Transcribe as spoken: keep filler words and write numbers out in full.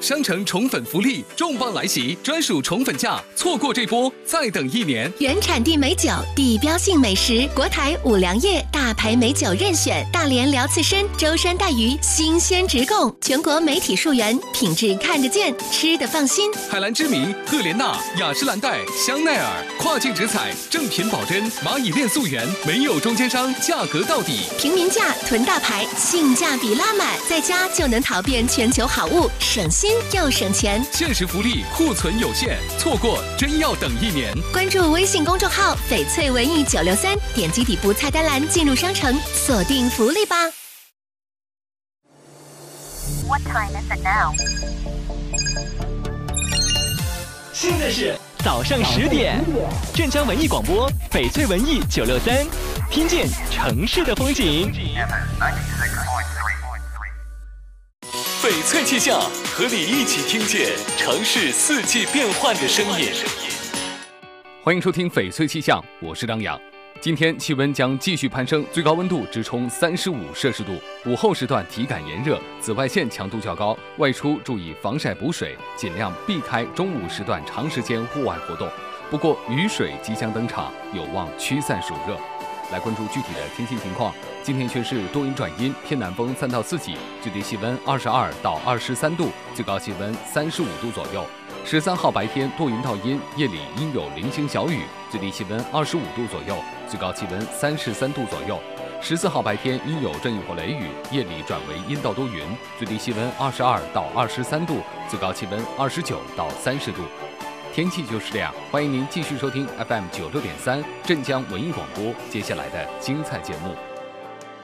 商城宠粉福利重磅来袭，专属宠粉价，错过这波再等一年。 原产地美酒，地标性美食，国台五粮液大牌美酒任选，大连辽刺参、舟山带鱼新鲜直供，全国媒体溯源，品质看得见，吃得放心。 海蓝之谜、赫莲娜、雅诗兰黛、香奈儿，跨境直采，正品保真，蚂蚁链溯源，没有中间商，价格到底。 平民价囤大牌，性价比拉满，在家就能淘遍全球好物，省心又省钱。 限时福利，库存有限，错过真要等一年。 关注微信公众号翡翠文艺九六三，点击底部菜单栏进入商城，锁定福利吧。 What time is it now? 现在是早上十点，镇江文艺广播，翡翠文艺九六三，听见城市的风景。 翡翠气象，和你一起听见城市四季变换的声音。欢迎收听翡翠气象，我是张扬。今天气温将继续攀升，最高温度直冲三十五摄氏度。午后时段体感炎热，紫外线强度较高，外出注意防晒补水，尽量避开中午时段长时间户外活动。不过雨水即将登场，有望驱散暑热。来关注具体的天气情况。今天全市多云转阴，偏南风三到四级，最低气温二十二到二十三度，最高气温三十五度左右。十三号白天多云到阴，夜里阴有零星小雨，最低气温二十五度左右，最高气温三十三度左右。十四号白天阴有阵雨或雷雨，夜里转为阴到多云，最低气温二十二到二十三度，最高气温二十九到三十度。天气就是这样，欢迎您继续收听 F M 九六点三镇江文艺广播接下来的精彩节目。